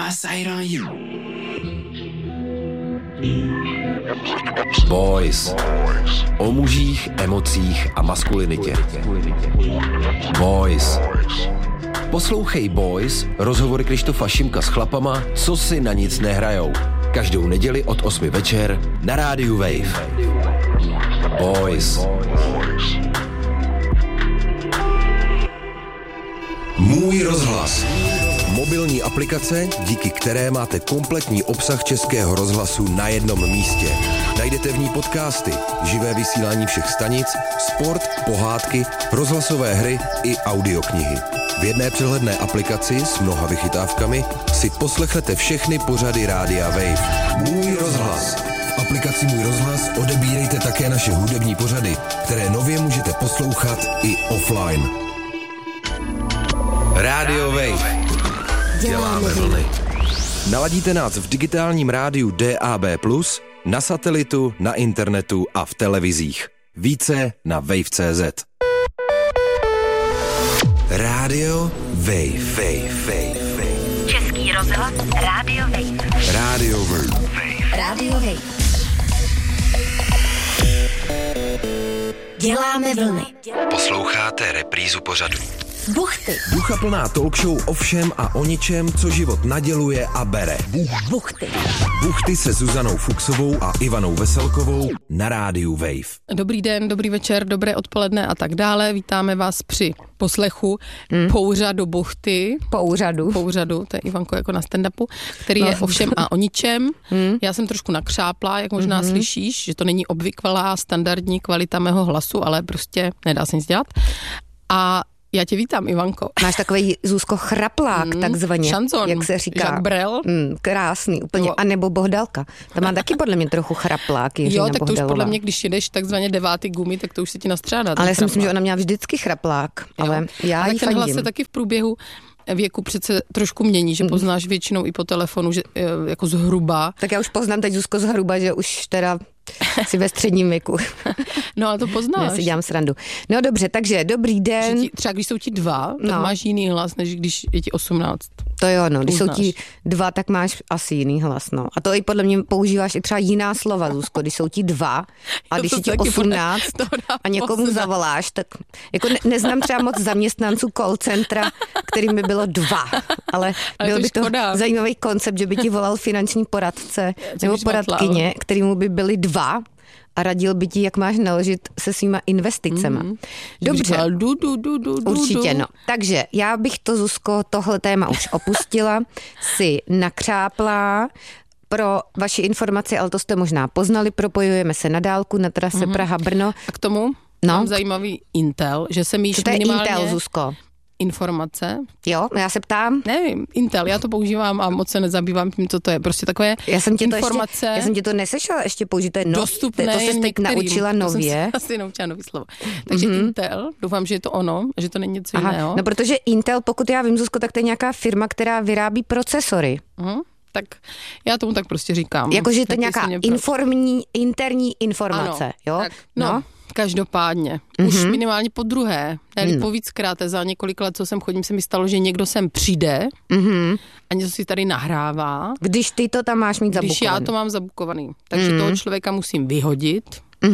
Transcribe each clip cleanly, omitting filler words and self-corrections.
my sight on you. Boys. O mužích, emocích a maskulinitě. Boys. Poslouchej Boys, rozhovory Krištofa Šimka s chlapama, co si na nic nehrajou. Každou neděli od 8 večer na rádiu Wave. Boys. Můj rozhlas. Mobilní aplikace, díky které máte kompletní obsah Českého rozhlasu na jednom místě. Najdete v ní podcasty, živé vysílání všech stanic, sport, pohádky, rozhlasové hry i audioknihy. V jedné přehledné aplikaci s mnoha vychytávkami si poslechnete všechny pořady rádia Wave. Můj rozhlas. V aplikaci Můj rozhlas odebírejte také naše hudební pořady, které nově můžete poslouchat i offline. Radio Wave. Děláme vlny. Naladíte nás v digitálním rádiu DAB+, na satelitu, na internetu a v televizích. Více na wave.cz. Radio Wave. Český rozhlas Radio Wave. Radio Wave. Radio Wave. Děláme vlny. Posloucháte reprízu pořadu. Buchty. Duchaplná talkshow o všem a o ničem, co život naděluje a bere. Buchty. Buchty se Zuzanou Fuchsovou a Ivanou Veselkovou na rádiu Wave. Dobrý den, dobrý večer, dobré odpoledne a tak dále. Vítáme vás při poslechu Pouřadu Buchty. Pouřadu, to je Ivanko jako na stand-upu, který je o všem a o ničem. Já jsem trošku nakřápla, jak možná slyšíš, že to není obvyklá standardní kvalita mého hlasu, ale prostě nedá se nic dělat. A já tě vítám, Ivanko. Máš takový, Zuzko, chraplák, takzvaně, šanson, jak se říká. Jacques Brel. Krásný, úplně. A nebo Bohdalka. Ta má taky podle mě trochu chraplák, Jiřina Jo, tak Bohdalová. to už podle mě, když jedeš takzvaně 9. gumy, tak to už se ti nastřádá. Ale já si myslím, že ona měla vždycky chraplák, ale já jí ten hlas fandím. se taky v průběhu věku přece trošku mění, že poznáš většinou i po telefonu, že jako zhruba. Tak já už poznám teď, Zuzko, zhruba, že už teda si ve středním věku. No a to poznáš. Já si dělám srandu. No dobře, takže dobrý den. Třeba když jsou ti 2, tak máš jiný hlas, než když je ti 18. To jo, no, když jsou Uznáš. ti 2, tak máš asi jiný hlas, no. A to i podle mě používáš i třeba jiná slova, Zuzko, když jsou ti 2 a když je ti 18 a někomu zavoláš, tak jako neznám třeba moc zaměstnanců call centra, kterým by bylo 2, ale byl by to zajímavý koncept, že by ti volal finanční poradce nebo poradkyně, kterýmu by byly 2 a radil by ti, jak máš naložit se svýma investicema. Dobře, určitě, no. Takže já bych to, Zuzko, tohle téma už opustila, si nakřáplá. Pro vaši informaci, ale to jste možná poznali, propojujeme se na dálku na trase Praha-Brno. A k tomu mám zajímavý intel, že jsem již minimálně... Intel, Zuzko? Informace. Jo, já se ptám. Nevím, Intel, já to používám a moc se nezabývám tím, co to je. Prostě takové informace. Já jsem ti to neslyšela ještě použít, to je dostupné, to se teď naučila nově. To jsem si naučila nový slovo. Takže Intel, doufám, že je to ono, že to není něco jiného. No protože Intel, pokud já vím, Zuzko, tak to je nějaká firma, která vyrábí procesory. Tak já tomu tak prostě říkám. Jakože to je nějaká interní informace, ano, jo? Tak, no. Každopádně, už minimálně po druhé, ne po víckrát, za několik let, co sem chodím, se mi stalo, že někdo sem přijde a něco si tady nahrává. Když ty to tam máš mít zabukovaný. Když já to mám zabukovaný. Takže toho člověka musím vyhodit,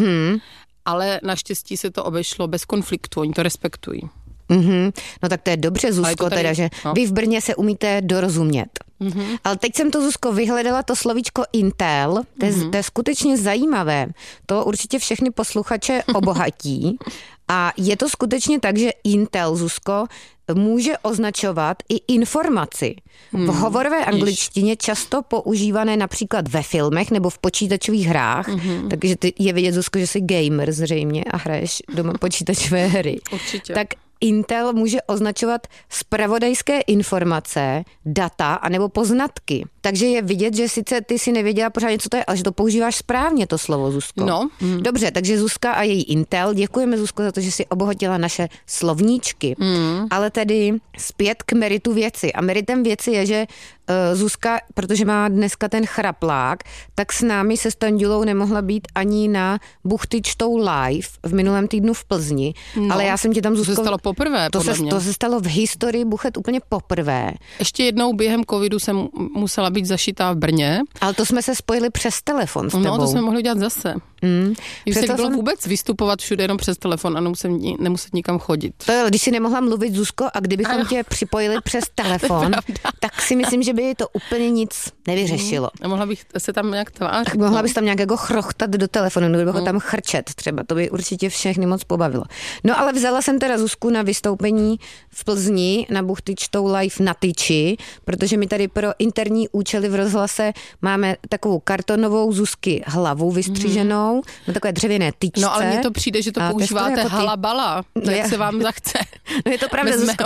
ale naštěstí se to obešlo bez konfliktu, oni to respektují. No tak to je dobře, Zuzko, teda, že vy v Brně se umíte dorozumět. Ale teď jsem to, Zuzko, vyhledala to slovíčko Intel, to je skutečně zajímavé. To určitě všechny posluchače obohatí. A je to skutečně tak, že Intel, Zuzko, může označovat i informaci. V hovorové angličtině často používané například ve filmech nebo v počítačových hrách, takže je vidět, Zuzko, že jsi gamer zřejmě a hraješ doma počítačové hry. Určitě. Tak Intel může označovat zpravodajské informace, data anebo poznatky. Takže je vidět, že sice ty si nevěděla pořádně, co to je, ale že to používáš správně, to slovo, Zuzko. No. Dobře, takže Zuzka a její Intel. Děkujeme, Zuzko, za to, že si obohatila naše slovníčky. Ale tedy zpět k meritu věci. A meritem věci je, že Zuzka, protože má dneska ten chraplák, tak s námi se Standulou nemohla být ani na Buchty čtou live v minulém týdnu v Plzni. No, ale já jsem ti tam, Zuzko... To se stalo poprvé, podle mě. To se stalo v historii Buchet úplně poprvé. Ještě jednou během covidu jsem musela být zašitá v Brně. Ale to jsme se spojili přes telefon s tebou. No, to jsme mohli udělat zase. Když se bylo vůbec vystupovat všude jenom přes telefon a nemuset nikam chodit. To je, když si nemohla mluvit, Zuzko, a kdybychom tě připojili přes telefon, tak si myslím, že by to úplně nic nevyřešilo. A mohla bych se tam nějak tvářit. Mohla bys tam nějak jako chrochtat do telefonu, nebo ho tam chrčet třeba, to by určitě všechny moc pobavilo. No ale vzala jsem teda Zuzku na vystoupení v Plzni na Buchty čtou live na tyči, protože my tady pro interní účely v rozhlase máme takovou kartonovou Zuzky hlavu vystříženou, na takové dřevěné tyčce. No ale mně to přijde, že to používáte jako halabala, jak se vám zachce. No je to pravda, Zuzko,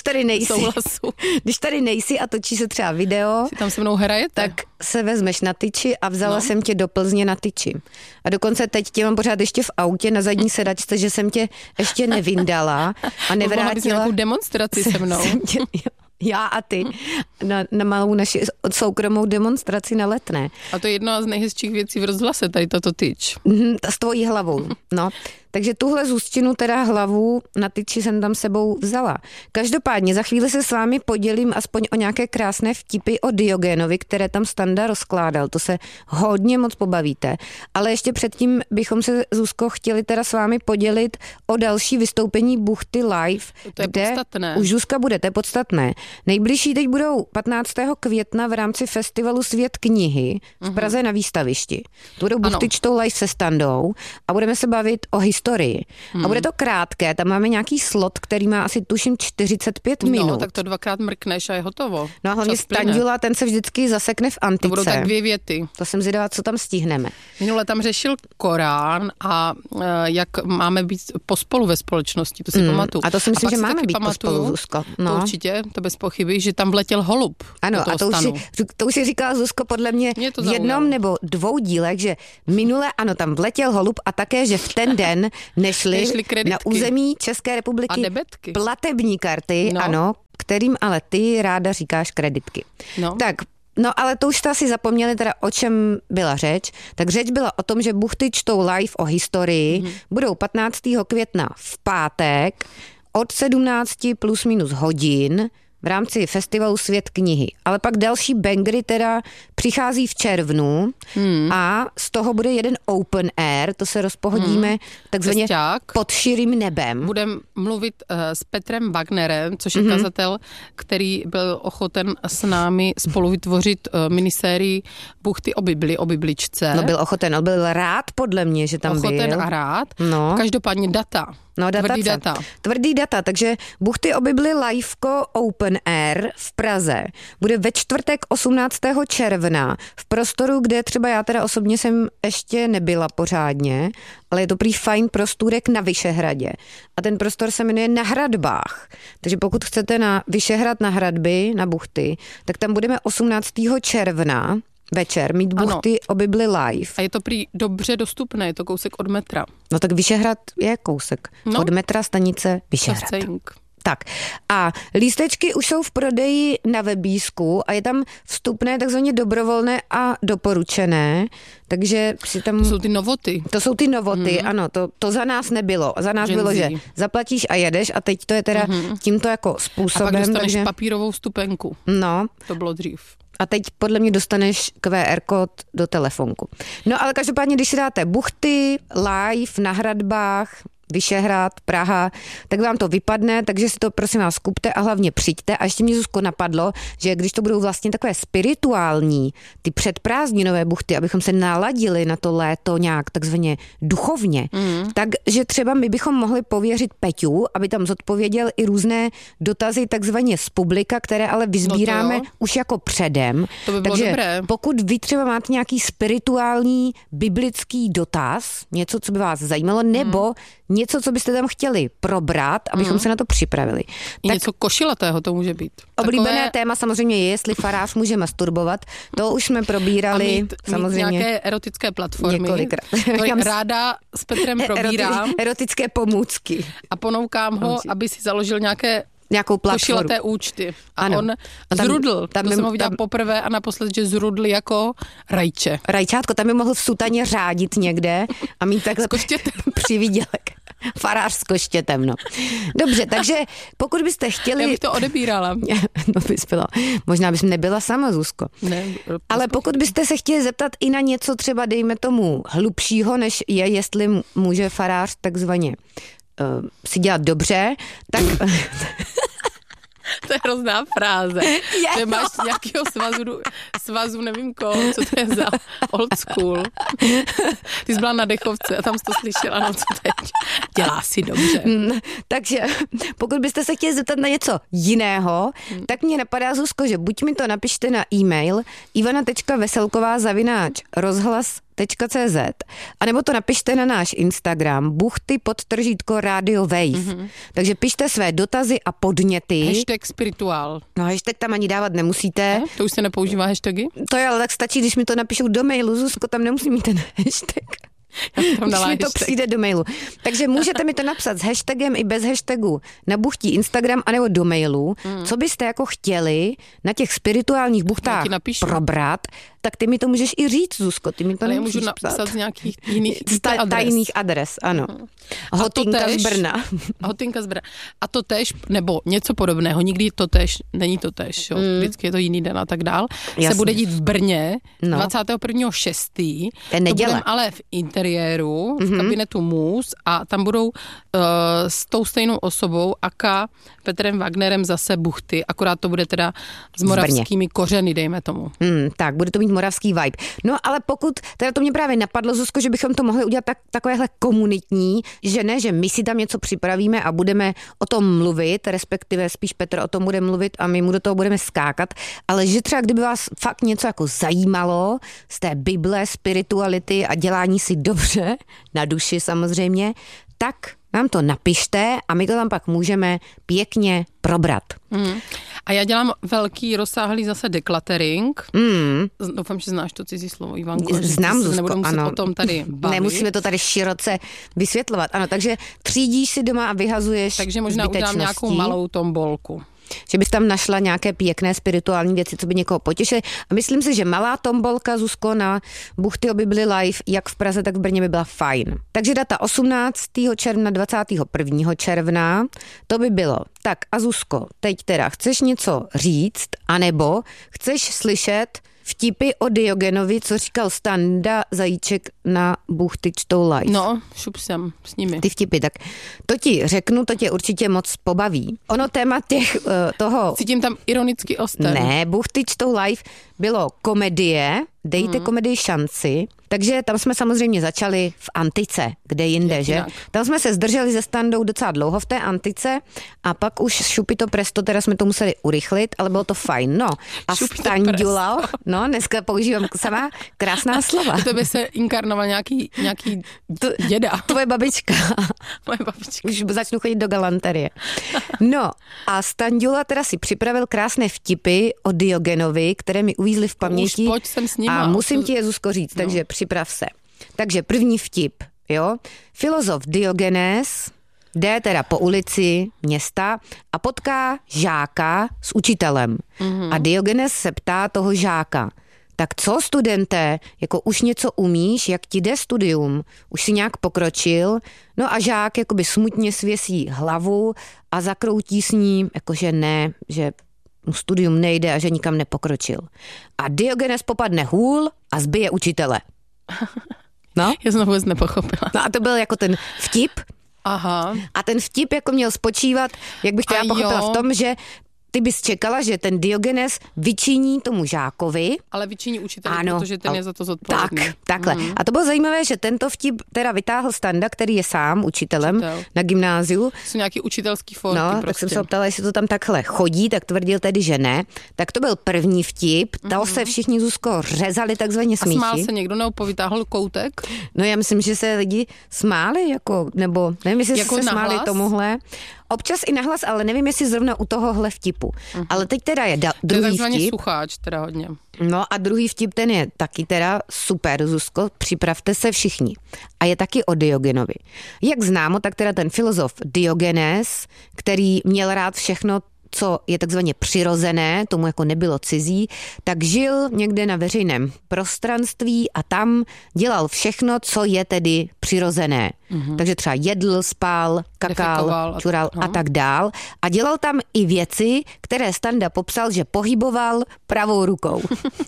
když tady nejsi a točí se třeba video, si tam se mnou hrajete, tak se vezmeš na tyči a vzala jsem tě do Plzně na tyči. A dokonce teď tě mám pořád ještě v autě na zadní sedačce, že jsem tě ještě nevyndala a nevrátila. Mohla bys nějakou demonstraci se mnou. Já a ty na malou naši soukromou demonstraci na Letné. A to je jedna z nejhezčích věcí v rozhlase, tady toto tyč. S tvojí hlavou, no. Takže tuhle Zuzčinu, teda hlavu na tyči jsem tam sebou vzala. Každopádně za chvíli se s vámi podělím aspoň o nějaké krásné vtipy o Diogénovi, které tam Standa rozkládal. To se hodně moc pobavíte. Ale ještě předtím bychom se, Zuzko, chtěli teda s vámi podělit o další vystoupení Buchty live. To je podstatné. Už Zuzka bude, to je podstatné. Nejbližší teď budou 15. května v rámci festivalu Svět knihy v Praze na výstavišti. To budou Buchty čtou live se Standou a budeme se bavit o historii. A bude to krátké, tam máme nějaký slot, který má asi tuším 45 minut. No, tak to dvakrát mrkneš a je hotovo. No a hlavně Standula, ten se vždycky zasekne v antice. To budou tak 2 věty. To jsem zvědavá, co tam stihneme. Minule tam řešil Korán a jak máme být pospolu ve společnosti, to si pamatuju. A to si myslím, že máme být pospolu, Zuzko. No. To určitě, to bez pochyby, že tam vletěl holub. Ano, a to už si říkala, Zuzko, podle mě v jednom nebo 2 dílech, že minule, ano, tam vletěl holub a také, že v ten den nešly na území České republiky platební karty, ano, kterým ale ty ráda říkáš kreditky. Tak, no ale to už jste asi zapomněli teda, o čem byla řeč. Tak řeč byla o tom, že Buchty čtou live o historii budou 15. května v pátek od 17 plus minus hodin v rámci festivalu Svět knihy. Ale pak další bangry teda přichází v červnu a z toho bude jeden open air, to se rozpohodíme takzvaně pod širým nebem. Budeme mluvit s Petrem Wagnerem, což je kazatel, který byl ochoten s námi spolu vytvořit minisérii Buchty o Bibli, o Bibličce. No byl ochoten, on byl rád podle mě, že tam byl. Ochoten a rád. No. Každopádně data. No, Tvrdý data, takže Buchty o Bibli liveko Open Air v Praze bude ve čtvrtek 18. června v prostoru, kde třeba já teda osobně jsem ještě nebyla pořádně, ale je to prý fajn prostůrek na Vyšehradě. A ten prostor se jmenuje Na hradbách. Takže pokud chcete na Vyšehrad na hradby, na Buchty, tak tam budeme 18. června večer mít Buchty o Bibli live. A je to prý dobře dostupné, je to kousek od metra. No tak Vyšehrad je kousek. Od metra stanice Vyšehrad. Tak a lístečky už jsou v prodeji na Webísku a je tam vstupné, takzvaně dobrovolné a doporučené, takže si tam... To jsou ty novoty. To jsou ty novoty, ano, to za nás nebylo. Za nás bylo, že zaplatíš a jedeš a teď to je teda tímto jako způsobem. A pak dostaneš papírovou vstupenku. No. To bylo dřív. A teď podle mě dostaneš QR kód do telefonku. No ale každopádně, když si dáte Buchty live na hradbách, Vyšehrad, Praha, tak vám to vypadne, takže si to prosím vás kupte a hlavně přijďte. A ještě mě, Zuzko, napadlo, že když to budou vlastně takové spirituální, ty předprázdninové Buchty, abychom se naladili na to léto nějak takzvaně duchovně, takže třeba my bychom mohli pověřit Peťu, aby tam zodpověděl i různé dotazy takzvaně z publika, které ale vyzbíráme už jako předem. To by bylo takže dobré. Pokud vy třeba máte nějaký spirituální biblický dotaz, něco, co by vás zajímalo, nebo něco, co byste tam chtěli probrat, abychom se na to připravili. Tak něco košilatého to může být. Oblíbené téma samozřejmě je, jestli farář může masturbovat. To už jsme probírali samozřejmě. Mít nějaké erotické platformy. Několikrát. To ráda s Petrem probírám. Erotické pomůcky. A ponoukám ho, aby si založil nějakou platformu. Košilaté účty. A on zrudl. To jsem ho viděla poprvé a naposled, že zrudl jako rajče. Rajčátko, tam by mohl v sutaně řádit někde a mít takhle přivídělek. Farář s koštětem, no. Dobře, takže pokud byste chtěli... Já bych to odebírala. No bys byla. Možná bys nebyla sama, Zuzko. Ne. Ale pokud byste se chtěli zeptat i na něco třeba, dejme tomu, hlubšího, než je, jestli může farář takzvaně si dělat dobře, tak... To je hrozná fráze. Že máš nějakého svazu, nevím koho, co to je za old school. Ty jsi byla na dechovce a tam jsi to slyšela, no co teď? Dělá si dobře. Takže pokud byste se chtěli zeptat na něco jiného, tak mě napadá, Zuzko, že buď mi to napište na e-mail ivana.veselková@rozhlas.cz anebo to napište na náš Instagram buchty_Radio Wave. Takže pište své dotazy a podněty. Hashtag spirituál. No hashtag tam ani dávat nemusíte. To už se nepoužívá hashtagy? To je, ale tak stačí, když mi to napíšou do mailu, Zuzko, tam nemusí mít ten hashtag. Když mi to přijde do mailu. Takže můžete mi to napsat s hashtagem i bez hashtagu na buchtí Instagram anebo do mailu, co byste jako chtěli na těch spirituálních buchtách probrat, tak ty mi to můžeš i říct, Zuzko, ty mi to nemusíš můžu napsat z nějakých jiných tajných adres, ano. Hotinka z Brna. Hotinka z Brna. A to též, nebo něco podobného, nikdy to též, není to též, jo. Vždycky je to jiný den a tak dál. Jasně. Se bude dít v Brně 21.6. To budeme ale v interiéru, v kabinetu Mus a tam budou s tou stejnou osobou aka Petrem Wagnerem zase buchty, akorát to bude teda s moravskými kořeny, dejme tomu. Tak, bude to mít moravský vibe. No ale pokud, teda to mě právě napadlo, Zuzko, že bychom to mohli udělat takovéhle komunitní, že ne, že my si tam něco připravíme a budeme o tom mluvit, respektive spíš Petr o tom bude mluvit a my mu do toho budeme skákat, ale že třeba kdyby vás fakt něco jako zajímalo z té Bible, spirituality a dělání si dobře, na duši samozřejmě, tak nám to napište a my to tam pak můžeme pěkně probrat. A já dělám velký, rozsáhlý zase decluttering. Doufám, že znáš to cizí slovo, Ivanko. Znám, Zuzko, nebudu muset o tom tady bavit. Nemusíme to tady široce vysvětlovat. Ano, takže třídíš si doma a vyhazuješ. Takže možná udělám nějakou malou tombolku. Že bys tam našla nějaké pěkné spirituální věci, co by někoho potěšily. A myslím si, že malá tombolka, Zuzko, na Buchty o Bibli live, jak v Praze, tak v Brně by byla fajn. Takže data 18. června, 21. června, to by bylo. Tak a Zuzko, teď teda chceš něco říct, anebo chceš slyšet vtipy o Diogenovi, co říkal Standa Zajíček na Buchty čtou live. No, šup sem s nimi. Ty vtipy, tak to ti řeknu, to tě určitě moc pobaví. Ono téma toho... Cítím tam ironický oster. Ne, Buchty čtou live bylo komedie, dejte komedii šanci, takže tam jsme samozřejmě začali v antice, kde jinde, že? Tam jsme se zdrželi se Standou docela dlouho v té antice a pak už šupito presto, teda jsme to museli urychlit, ale bylo to fajn, no. A Standula, no, dneska používám sama krásná slova. U tebe se inkarnoval nějaký děda. Tvoje babička. Moje babička. Už začnu chodit do galanterie. No a Standula teda si připravil krásné vtipy o Diogenovi, které mi uvízly v paměti. Už pojď sem s nima. A musím ti je, Zuzko, říct, takže připrav se. Takže první vtip, jo. Filozof Diogenes jde teda po ulici města a potká žáka s učitelem. A Diogenes se ptá toho žáka, tak co, studente, jako už něco umíš, jak ti jde studium, už si nějak pokročil? No a žák jakoby smutně svěsí hlavu a zakroutí s ním, jakože ne, že studium nejde a že nikam nepokročil. A Diogenes popadne hůl a zbije učitele. No? Já jsem to vůbec nepochopila. No a to byl jako ten vtip. Aha. A ten vtip jako měl spočívat, jak bych to já pochopila, v tom, že ty bys čekala, že ten Diogenes vyčiní tomu žákovi. Ale vyčiní učiteli, protože ten je za to zodpovědný. Takhle. A to bylo zajímavé, že tento vtip teda vytáhl Standa, který je sám učitelem na gymnáziu. Jsou nějaký učitelský forky. No, prostě. Tak jsem se optala, jestli to tam takhle chodí, tak tvrdil tedy, že ne. Tak to byl první vtip, toho se všichni, Zuzko, řezali takzvaně smíchy. A smál se někdo nebo vytáhl koutek? No já myslím, že se lidi smáli, nebo nevím, jestli jako se smáli nahlas? Tomuhle. Občas i nahlas, ale nevím, jestli zrovna u tohohle vtipu. Ale teď teda je druhý vtip. To je takzvaně sucháč teda hodně. No a druhý vtip, ten je taky teda super, Zuzko, připravte se všichni. A je taky o Diogenovi. Jak známo, tak teda ten filozof Diogenes, který měl rád všechno, co je takzvaně přirozené, tomu jako nebylo cizí, tak žil někde na veřejném prostranství a tam dělal všechno, co je tedy přirozené. Takže třeba jedl, spal, kakal, čural a tak dál. A dělal tam i věci, které Standa popsal, že pohyboval pravou rukou.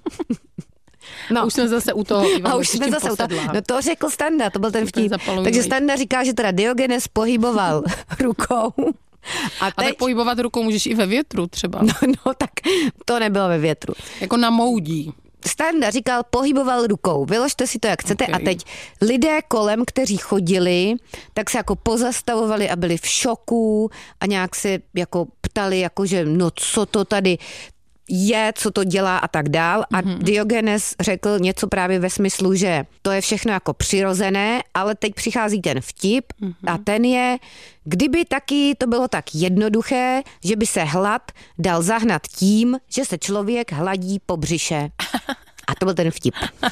No. A už jsme zase u toho, Ivan, a už jsme zase u toho. No to řekl Standa, to byl ten vtip. Takže Standa říká, že teda Diogenes pohyboval rukou. A tak pohybovat rukou můžeš i ve větru třeba. No tak to nebylo ve větru. Jako na moudí. Standa říkal, pohyboval rukou. Vyložte si to, jak chcete. Okay. A teď lidé kolem, kteří chodili, tak se jako pozastavovali a byli v šoku a nějak se jako ptali, jakože no co to tady je, co to dělá a tak dál. A Diogenes řekl něco právě ve smyslu, že to je všechno jako přirozené, ale teď přichází ten vtip a ten je, kdyby taky to bylo tak jednoduché, že by se hlad dal zahnat tím, že se člověk hladí po břiše. A to byl ten vtip.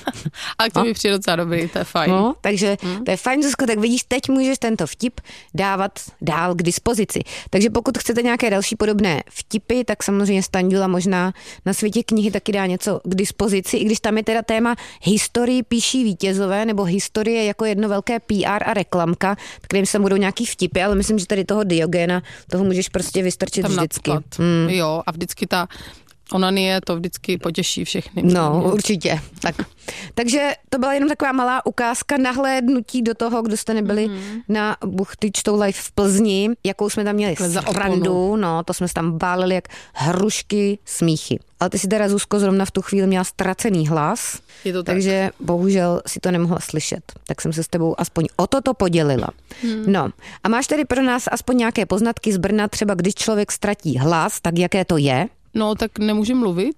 A to mi přijde docela dobrý, to je fajn. No, takže to je fajn, Zuzko, tak vidíš, teď můžeš tento vtip dávat dál k dispozici. Takže pokud chcete nějaké další podobné vtipy, tak samozřejmě Standula možná na Světě knihy taky dá něco k dispozici, i když tam je teda téma historii píší vítězové, nebo historie jako jedno velké PR a reklamka, kterým se budou nějaký vtipy, ale myslím, že tady toho Diogena, toho můžeš prostě vystrčit tam vždycky. Jo, a vždycky onanie to vždycky potěší všechny. No, určitě. Takže to byla jenom taková malá ukázka nahlédnutí do toho, kdo jste nebyli na Buchty čtou live v Plzni, jakou jsme tam měli srandu, no, to jsme se tam bálili jak hrušky smíchy. Ale ty si teda, Zuzko, zrovna v tu chvíli měla ztracený hlas, takže bohužel si to nemohla slyšet. Tak jsem se s tebou aspoň o toto podělila. No, a máš tady pro nás aspoň nějaké poznatky z Brna, třeba když člověk ztratí hlas, tak jaké to je? No, tak nemůžu mluvit.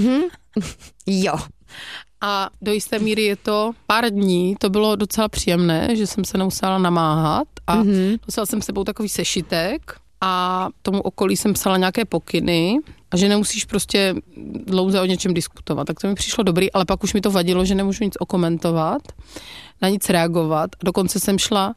Jo. A do jisté míry je to pár dní, to bylo docela příjemné, že jsem se nemusela namáhat a nosila jsem sebou takový sešitek a tomu okolí jsem psala nějaké pokyny a že nemusíš prostě dlouze o něčem diskutovat. Tak to mi přišlo dobrý, ale pak už mi to vadilo, že nemůžu nic okomentovat, na nic reagovat. Dokonce jsem šla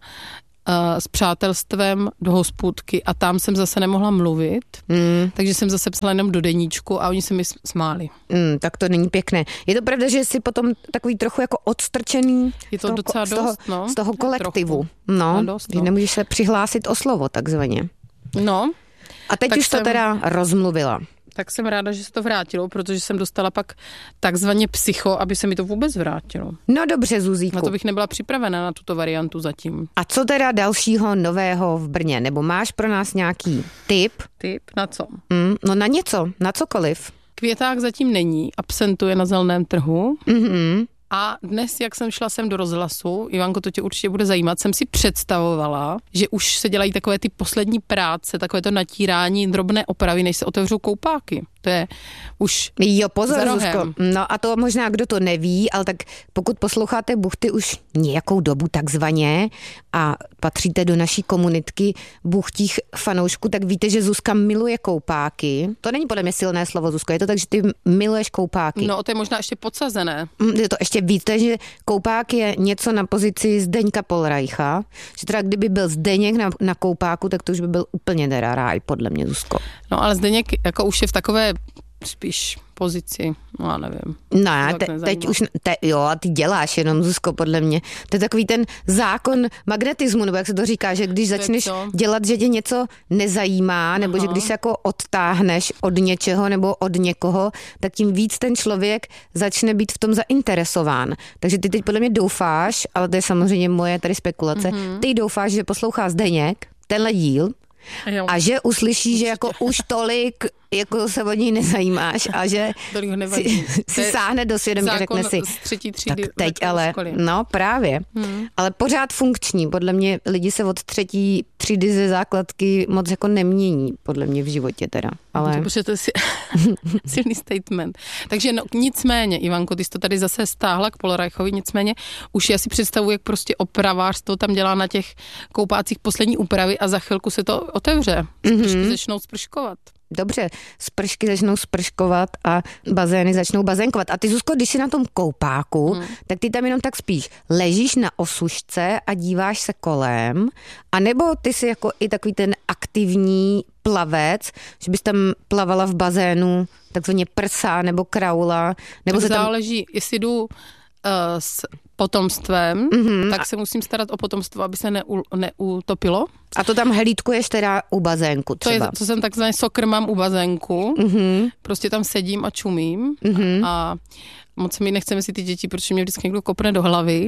s přátelstvem do hospůdky a tam jsem zase nemohla mluvit, takže jsem zase psala jenom do deníčku a oni se mi smáli. Tak to není pěkné. Je to pravda, že jsi potom takový trochu jako odstrčený je to docela z toho kolektivu. No, že nemůžeš se přihlásit o slovo takzvaně. No. A teď už to teda rozmluvila. Tak jsem ráda, že se to vrátilo, protože jsem dostala pak takzvaně psycho, aby se mi to vůbec vrátilo. No dobře, Zuzíku. Na to bych nebyla připravena na tuto variantu zatím. A co teda dalšího nového v Brně? Nebo máš pro nás nějaký tip? Tip? Na co? No na něco, na cokoliv. Květák zatím není, absentuje na zeleném trhu. A dnes, jak jsem šla sem do rozhlasu, Ivanko, to tě určitě bude zajímat, jsem si představovala, že už se dělají takové ty poslední práce, takové to natírání, drobné opravy, než se otevřou koupáky. To je už jo, pozor, Zuzko. No a to možná, kdo to neví, ale tak pokud posloucháte Buchty už nějakou dobu takzvaně a patříte do naší komunitky buchtích fanoušků, tak víte, že Zuzka miluje koupáky. To není podle mě silné slovo, Zuzko, je to tak, že ty miluješ koupáky. No, to je možná ještě podsazené. Je to ještě víte, že koupák je něco na pozici Zdeňka Polreicha, že teda kdyby byl Zdeněk na koupáku, tak to už by byl úplně teda ráj, podle mě, Zuzko. No ale Zdeněk jako už je v takové spíš pozici, no já nevím. No teď už, jo, a ty děláš jenom, Zuzko, podle mě. To je takový ten zákon magnetismu, nebo jak se to říká, že když začneš dělat, že tě něco nezajímá, nebo že když se jako odtáhneš od něčeho nebo od někoho, tak tím víc ten člověk začne být v tom zainteresován. Takže ty teď podle mě doufáš, ale to je samozřejmě moje tady spekulace, ty doufáš, že poslouchá Zdeněk tenhle díl, a že uslyší, že jako už tolik jako se o něj nezajímáš a že si sáhne do svědomí a řekne si, tak teď ale, no právě, ale pořád funkční, podle mě lidi se od 3. třídy ze základky moc jako nemění, podle mě v životě teda. Ale... Protože to je silný statement. Takže no, nicméně, Ivanko, ty jsi to tady zase stáhla k Polorajchovi, nicméně už já si představuji, jak prostě opravář to tam dělá na těch koupácích poslední úpravy a za chvilku se to otevře. Spršky začnou sprškovat. Dobře, spršky začnou sprškovat a bazény začnou bazénkovat. A ty, Zuzko, když jsi na tom koupáku, tak ty tam jenom tak spíš ležíš na osušce a díváš se kolem, anebo ty jsi jako i takový ten aktivní plavec, že bys tam plavala v bazénu takzvaně prsa nebo kraula. Nebo tak záleží, jestli jdu s potomstvem, tak se musím starat o potomstvo, aby se neutopilo. A to tam hlídkuješ teda u bazénku třeba? To jsem takzvaný sokr mám u bazénku. Prostě tam sedím a čumím a moc mi nechceme si ty děti, protože mě vždycky někdo kopne do hlavy.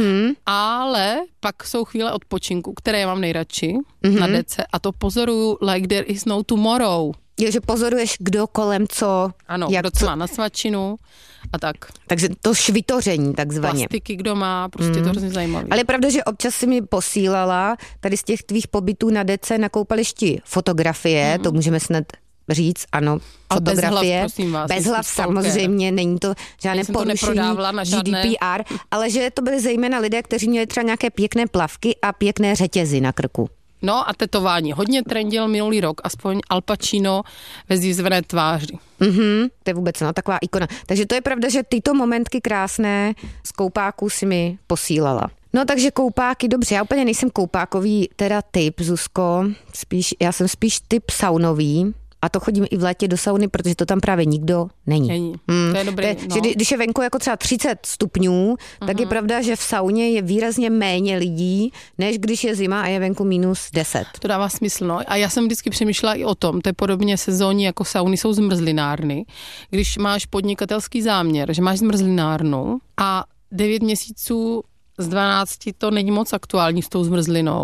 Ale pak jsou chvíle odpočinku, které já mám nejradši na dece a to pozoruju like there is no tomorrow. Jo, že pozoruješ, kdo kolem co. Ano, kdo co má na svačinu a tak. Takže to švitoření takzvaně. Plastiky, kdo má, prostě to hrozně zajímavé. Ale je pravda, že občas si mi posílala tady z těch tvých pobytů na dece na koupališti fotografie, to můžeme snad říct, ano, fotografie. Bez hlav samozřejmě, není to žádné porušení GDPR, ale že to byly zejména lidé, kteří měli třeba nějaké pěkné plavky a pěkné řetězy na krku. No a tetování. Hodně trendil minulý rok, aspoň Al Pacino ve zjizvené tváři. To je vůbec taková ikona. Takže to je pravda, že tyto momentky krásné z koupáků si mi posílala. No takže koupáky, dobře, já úplně nejsem koupákový teda typ, Zuzko, já jsem spíš typ saunový. A to chodím i v létě do sauny, protože to tam právě nikdo není. To je dobré. Když je venku jako třeba 30 stupňů, tak je pravda, že v sauně je výrazně méně lidí, než když je zima a je venku -10. To dává smysl, no. A já jsem vždycky přemýšlela i o tom, to je podobně sezónní, jako sauny jsou zmrzlinárny. Když máš podnikatelský záměr, že máš zmrzlinárnu a 9 měsíců z 12 to není moc aktuální s tou zmrzlinou,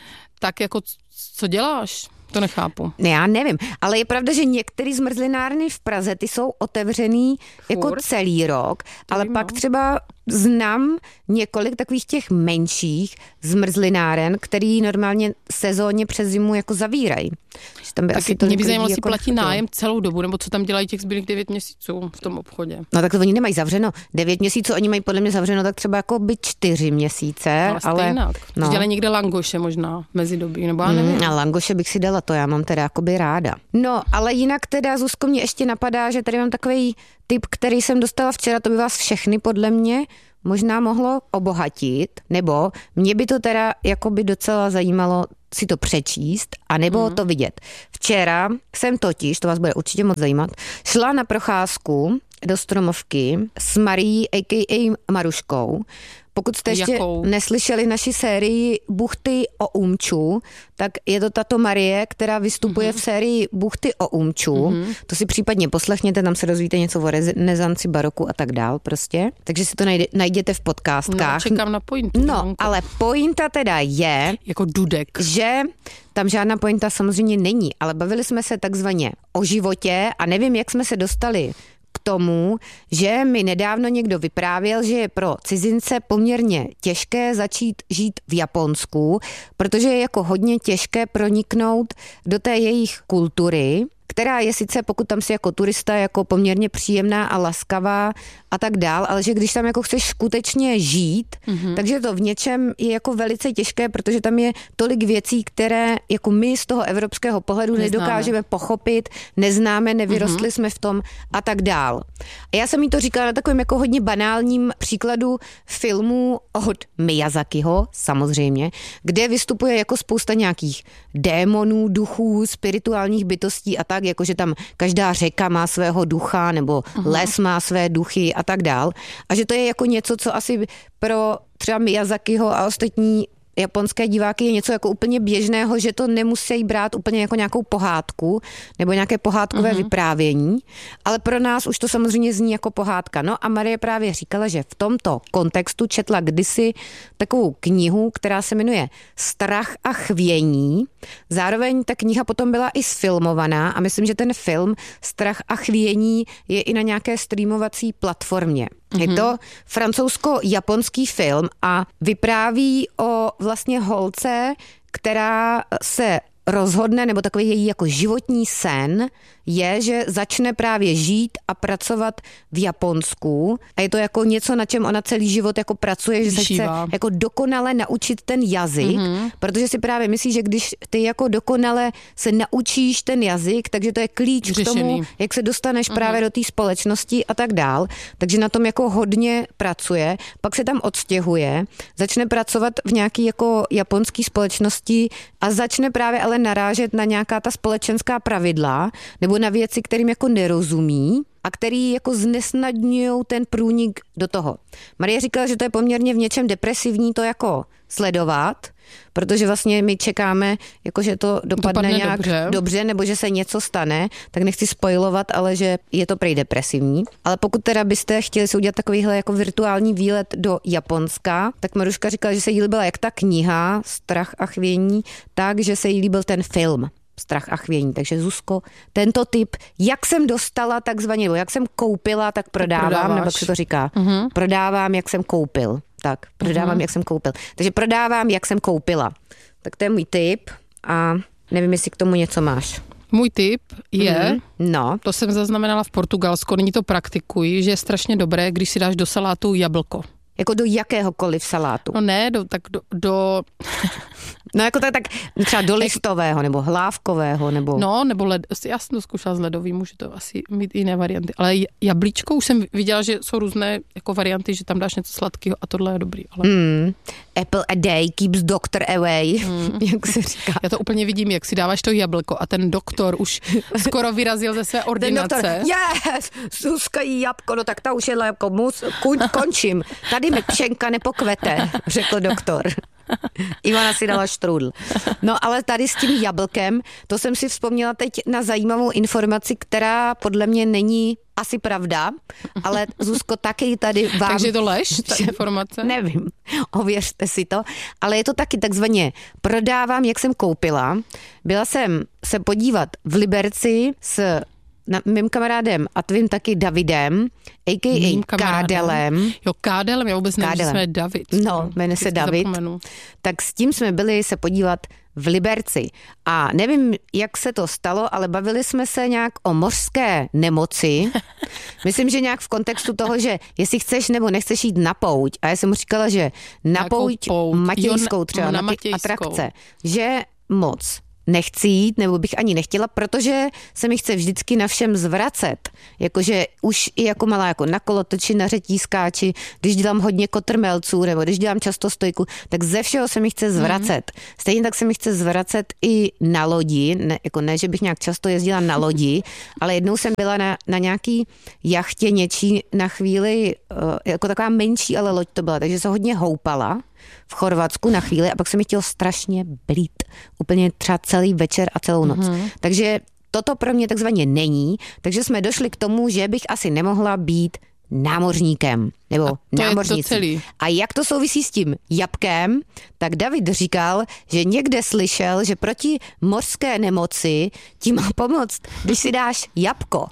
tak jako co děláš? To nechápu. Já nevím, ale je pravda, že některé zmrzlinárny v Praze, ty jsou otevřený jako celý rok, ale pak třeba znám několik takových těch menších zmrzlináren, který normálně sezónně přes zimu jako zavírají. Tam by tak asi mě by zajímalo, si platí nájem celou dobu, nebo co tam dělají těch zbylých 9 měsíců v tom obchodě. No tak to oni nemají zavřeno. 9 měsíců, oni mají podle mě zavřeno tak třeba jako by 4 měsíce. Ale jinak. No. Dělají někde langoše možná mezi dobí, nebo já nevím. A langoše bych si dala, to já mám teda jakoby ráda. No, ale jinak teda, Zuzko, mě ještě napadá, že tady mám takový tip, který jsem dostala včera, to by vás všechny podle mě možná mohlo obohatit, nebo mě by to teda jakoby docela zajímalo si to přečíst, anebo to vidět. Včera jsem totiž, to vás bude určitě moc zajímat, šla na procházku do Stromovky s Marií a.k.a. Maruškou. Pokud jste ještě neslyšeli naši sérii Buchty o Umču, tak je to tato Marie, která vystupuje v sérii Buchty o Umču. To si případně poslechněte, tam se dozvíte něco o renesanci, baroku a tak dál prostě. Takže si to najděte v podcastkách. No, čekám na pointu. No, ale pointa teda je, jako dudek, že tam žádná pointa samozřejmě není, ale bavili jsme se takzvaně o životě a nevím, jak jsme se dostali k tomu, že mi nedávno někdo vyprávěl, že je pro cizince poměrně těžké začít žít v Japonsku, protože je jako hodně těžké proniknout do té jejich kultury, která je sice, pokud tam si jako turista, jako poměrně příjemná a laskavá a tak dál, ale že když tam jako chceš skutečně žít, takže to v něčem je jako velice těžké, protože tam je tolik věcí, které jako my z toho evropského pohledu nedokážeme pochopit, neznáme, nevyrostli jsme v tom a tak dál. A já jsem jí to říkala na takovém jako hodně banálním příkladu filmu od Miyazakiho, samozřejmě, kde vystupuje jako spousta nějakých démonů, duchů, spirituálních bytostí a tak, jakože tam každá řeka má svého ducha, nebo les má své duchy a tak dál. A že to je jako něco, co asi pro třeba Miyazakiho a ostatní japonské diváky je něco jako úplně běžného, že to nemusí brát úplně jako nějakou pohádku nebo nějaké pohádkové vyprávění, ale pro nás už to samozřejmě zní jako pohádka. No a Marie právě říkala, že v tomto kontextu četla kdysi takovou knihu, která se jmenuje Strach a chvění. Zároveň ta kniha potom byla i sfilmovaná a myslím, že ten film Strach a chvění je i na nějaké streamovací platformě. Je to francouzsko-japonský film a vypráví o vlastně holce, která se rozhodne, nebo takový její jako životní sen je, že začne právě žít a pracovat v Japonsku a je to jako něco, na čem ona celý život jako pracuje, že se chce jako dokonale naučit ten jazyk, protože si právě myslí, že když ty jako dokonale se naučíš ten jazyk, takže to je klíč k tomu, jak se dostaneš právě do té společnosti a tak dál. Takže na tom jako hodně pracuje, pak se tam odstěhuje, začne pracovat v nějaký jako japonský společnosti a začne právě ale narážet na nějaká ta společenská pravidla nebo na věci, kterým jako nerozumí a který jako znesnadňují ten průnik do toho. Marie říkala, že to je poměrně v něčem depresivní to jako sledovat, protože vlastně my čekáme, jako že to dopadne nějak dobře, nebo že se něco stane, tak nechci spoilovat, ale že je to prej depresivní. Ale pokud teda byste chtěli si udělat takovýhle jako virtuální výlet do Japonska, tak Maruška říkala, že se jí líbila jak ta kniha Strach a chvění, tak, že se jí líbil ten film Strach a chvění. Takže Zuzko, tento tip, jak jsem dostala takzvaně, nebo jak jsem koupila, tak prodávám, nebo jak se to říká. Prodávám, jak jsem koupil. Tak, prodávám, jak jsem koupil. Takže prodávám, jak jsem koupila. Tak to je můj tip a nevím, jestli k tomu něco máš. Můj tip je, to jsem zaznamenala v Portugalsku, nyní to praktikuji, že je strašně dobré, když si dáš do salátu jablko. Jako do jakéhokoliv salátu? No ne, do No jako tak třeba do listového, nebo hlávkového, nebo... No, nebo já jsem to zkoušela s ledovým, může to asi mít jiné varianty, ale jablíčko už jsem viděla, že jsou různé jako varianty, že tam dáš něco sladkého a tohle je dobrý. Ale... Apple a day keeps doctor away, jak se říká. Já to úplně vidím, jak si dáváš to jablko a ten doktor už skoro vyrazil ze své ordinace. Ten doktor, yes, Zuzka jí jabko, no tak ta už je jako končím. Tady mi pšenka nepokvete, řekl doktor. Ivana si dala štrůdl. No ale tady s tím jablkem, to jsem si vzpomněla teď na zajímavou informaci, která podle mě není asi pravda, ale Zuzko, taky tady vám... Takže je to lež, ta informace? Nevím, ověřte si to, ale je to taky takzvaně prodávám, jak jsem koupila. Byla jsem se podívat v Liberci s mým kamarádem a tvým taky Davidem, a.k.a. Kádelem. Jo, Kádelem, já vůbec nevím, že jsme David. No, jmenuje se David. Zapomenu. Tak s tím jsme byli se podívat v Liberci. A nevím, jak se to stalo, ale bavili jsme se nějak o mořské nemoci. Myslím, že nějak v kontextu toho, že jestli chceš nebo nechceš jít na pouť. A já jsem mu říkala, že na pouť matějskou třeba, na ty atrakce, že moc nechci jít, nebo bych ani nechtěla, protože se mi chce vždycky na všem zvracet. Jakože už i jako malá, jako na kolotoči, na řetízkáči, když dělám hodně kotrmelců, nebo když dělám často stojku, tak ze všeho se mi chce zvracet. Stejně tak se mi chce zvracet i na lodi, ne, že bych nějak často jezdila na lodi, ale jednou jsem byla na nějaký jachtě něčí na chvíli, jako taková menší, ale loď to byla, takže se hodně houpala v Chorvatsku na chvíli a pak se mi chtělo strašně blít. Úplně třeba celý večer a celou noc. Takže toto pro mě takzvaně není, takže jsme došli k tomu, že bych asi nemohla být námořníkem nebo námořnicí. A jak to souvisí s tím jabkem, tak David říkal, že někde slyšel, že proti mořské nemoci ti má pomoct, když si dáš jabko.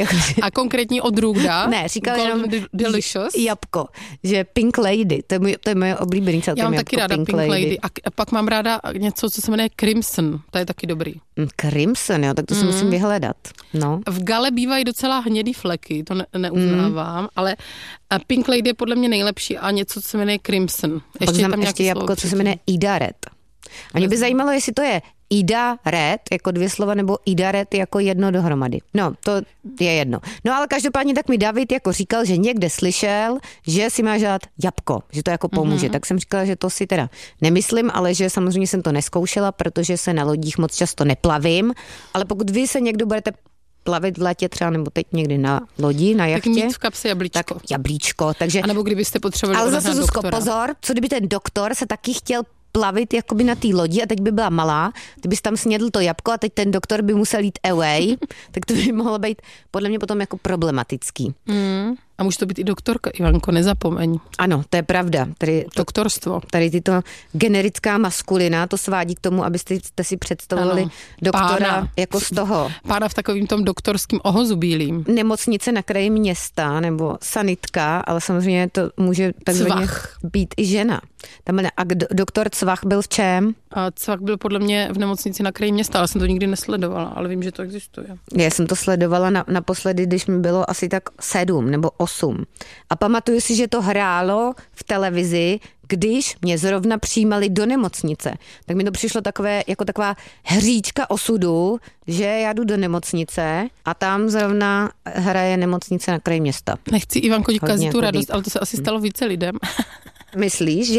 A konkrétní odrůda? Ne, říkal jenom delicious. Jabko, že Pink Lady, to je moje oblíbený celkem. Já mám jabko, taky ráda Pink Lady. A pak mám ráda něco, co se jmenuje Crimson, to je taky dobrý. Crimson, jo, tak to si musím vyhledat. No. V Gale bývají docela hnědý fleky, to neuznávám, ale Pink Lady je podle mě nejlepší a něco, co se jmenuje Crimson. Ještě tam ještě jabko, co se jmenuje Ida Red. A mě by zajímalo, jestli to je Ida Red, jako 2 slova, nebo Ida Red jako jedno dohromady. No, to je jedno. No ale každopádně tak mi David jako říkal, že někde slyšel, že si máš dát jabko, že to jako pomůže. Tak jsem říkala, že to si teda nemyslím, ale že samozřejmě jsem to neskoušela, protože se na lodích moc často neplavím, ale pokud vy se někdo budete plavit v létě třeba, nebo teď někdy na lodi, na jachtě. Tak mít v kapse jablíčko. Tak jablíčko, takže... A nebo kdybyste potřebovali ale zase, Zuzko, doktora. Pozor, co kdyby ten doktor se taky chtěl plavit jakoby na té lodi a teď by byla malá, ty bys tam snědl to jabko a teď ten doktor by musel jít away, tak to by mohlo být podle mě potom jako problematický. A může to být i doktorka, Ivanko, nezapomeň. Ano, to je pravda. Doktorstvo. Tady tyto generická maskulina, to svádí k tomu, abyste si představovali doktora jako z toho. Pána v takovým tom doktorským ohozu bílým. Nemocnice na kraji města nebo sanitka, ale samozřejmě to může takzvaně být i žena. A doktor Cvach byl v čem? A Cvach byl podle mě v nemocnici na kraji města, ale jsem to nikdy nesledovala, ale vím, že to existuje. Já jsem to sledovala naposledy, když mi bylo asi tak 7 nebo 8. A pamatuju si, že to hrálo v televizi, když mě zrovna přijímali do nemocnice. Tak mi to přišlo jako taková hříčka osudu, že já jdu do nemocnice a tam zrovna hraje nemocnice na kraji města. Nechci, Ivanko, kazit tu radost, ale to se asi stalo více lidem. Myslíš,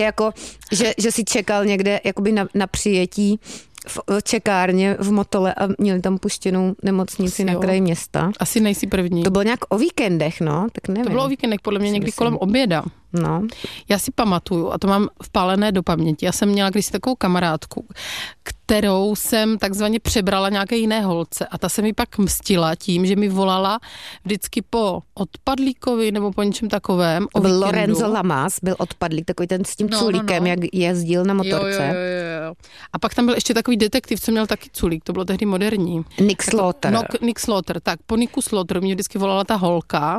že jsi čekal někde jakoby na přijetí v čekárně v Motole a měli tam puštěnou nemocnici na kraji města? Asi nejsi první. To bylo nějak o víkendech, no? Tak nevím. To bylo o víkendech, podle mě někdy kolem oběda. No. Já si pamatuju, a to mám vpálené do paměti, já jsem měla kdysi takovou kamarádku, kterou jsem takzvaně přebrala nějaké jiné holce a ta se mi pak mstila tím, že mi volala vždycky po odpadlíkovi nebo po něčem takovém. To byl Lorenzo Lamas, byl odpadlík, takový ten s tím culíkem, jak jezdil na motorce. Jo. A pak tam byl ještě takový detektiv, co měl taky culík, to bylo tehdy moderní. Nick Slaughter. Nick Slaughter, tak po Nicku Slaughter mě vždycky volala ta holka,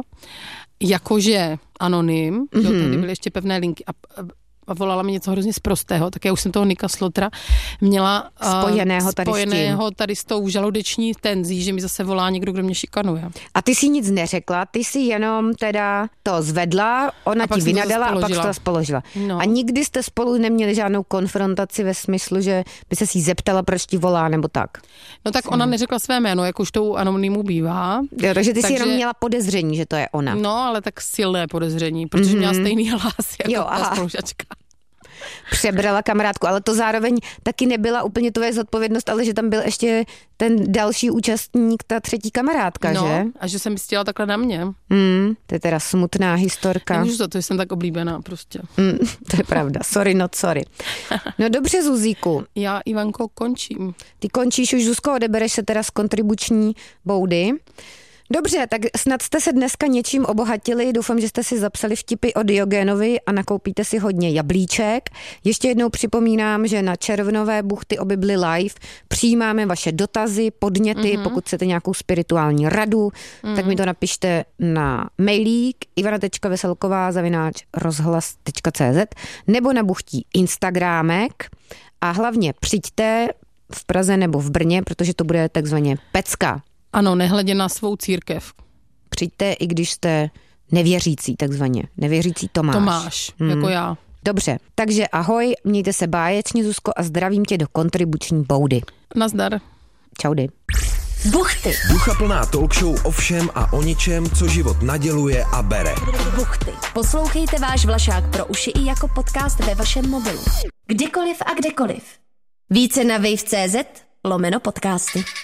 jakože anonym, tehdy byly ještě pevné linky a volala mi něco hrozně sprostého, tak já už jsem toho Nicka Slaughtera měla spojeného tady s tou žaludeční tenzí, že mi zase volá někdo, kdo mě šikanuje. A ty si nic neřekla, ty si jenom teda to zvedla, ona ti vynadala a pak to položila. No. A nikdy jste spolu neměli žádnou konfrontaci ve smyslu, že by se jí zeptala, proč ti volá, nebo tak? No tak ona neřekla své jméno, jak už tou anonymu bývá. Jo, takže ty si jenom měla podezření, že to je ona. No, ale tak silné podezření, protože měla stejný hlas jako ta spolužačka. Přebrala kamarádku, ale to zároveň taky nebyla úplně tvoje zodpovědnost, ale že tam byl ještě ten další účastník, ta třetí kamarádka, že? A že jsem myslela takhle na mě. To je teda smutná historka. Nemůžu za to, že jsem tak oblíbená prostě. To je pravda, sorry, not sorry. No dobře, Zuzíku. Já, Ivanko, končím. Ty končíš už, Zuzko, odebereš se teda z kontribuční boudy. Dobře, tak snad jste se dneska něčím obohatili, doufám, že jste si zapsali vtipy o Diogénovi a nakoupíte si hodně jablíček. Ještě jednou připomínám, že na červnové Buchty o Bibli live přijímáme vaše dotazy, podněty, pokud chcete nějakou spirituální radu, tak mi to napište na mailík ivana.veselková@rozhlas.cz nebo na Buchtí Instagramek a hlavně přijďte v Praze nebo v Brně, protože to bude takzvaně pecka. Ano, nehledě na svou církev. Přijďte, i když jste nevěřící, takzvaně. Nevěřící Tomáš. Jako já. Dobře, takže ahoj, mějte se báječně, Zuzko, a zdravím tě do kontribuční boudy. Nazdar. Čaudy. Buchty. Duchaplná talk show o všem a o ničem, co život naděluje a bere. Buchty. Poslouchejte váš Vlašák pro uši i jako podcast ve vašem mobilu. Kdykoliv a kdekoliv. Více na wave.cz/podcasty.